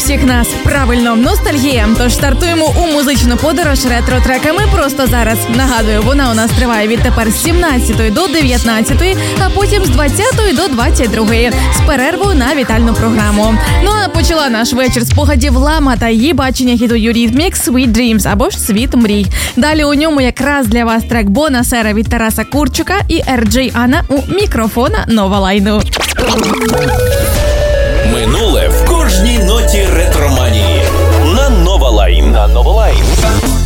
всіх нас. Правильно, ностальгія. Тож стартуємо у музичну подорож ретро-треками просто зараз. Нагадую, вона у нас триває відтепер з 17 до 19, а потім з 20 до 22, з перервою на вітальну програму. Ну а почала наш вечір спогадів Лама та її бачення хіту Eurythmics Sweet Dreams або ж Світ мрій. Далі у ньому якраз для вас трек Бона Сера від Тараса Курчука і RJ Анна у мікрофона Нова Лайну. Минуле в кожній ноті ретроманії на Нова Лайн.